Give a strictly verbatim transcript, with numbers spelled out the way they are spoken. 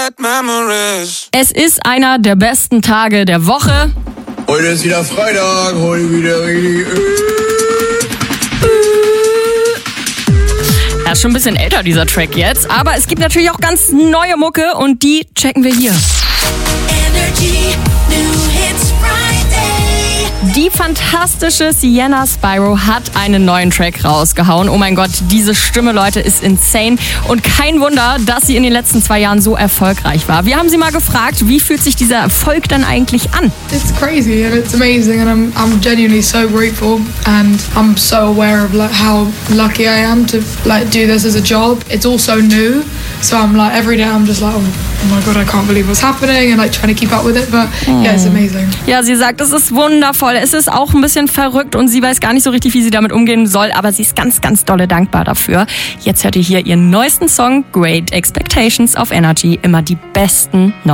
bad memories. Es ist einer der besten Tage der Woche. Heute ist wieder Freitag, heute wieder richtig. Er ist schon ein bisschen älter, dieser Track jetzt. Aber es gibt natürlich auch ganz neue Mucke und die checken wir hier. Energy New Hits Friday. Die fantastische Sienna Spyro hat einen neuen Track rausgehauen. Oh mein Gott, diese Stimme, Leute, ist insane. Und kein Wunder, dass sie in den letzten zwei Jahren so erfolgreich war. Wir haben sie mal gefragt, wie fühlt sich dieser Erfolg dann eigentlich an? It's crazy and it's amazing and I'm, I'm genuinely so grateful and I'm so aware of like how lucky I am to like do this as a job. It's also new, so I'm like every day I'm just like, oh, oh my God, I can't believe what's happening and like trying to keep up with it, but yeah, it's amazing. Ja, sie sagt, es ist wundervoll. Es ist auch ein bisschen verrückt und sie weiß gar nicht so richtig, wie sie damit umgehen soll, aber sie ist ganz, ganz dolle dankbar dafür. Jetzt hört ihr hier ihren neuesten Song, Great Expectations auf Energy. Immer die besten neuen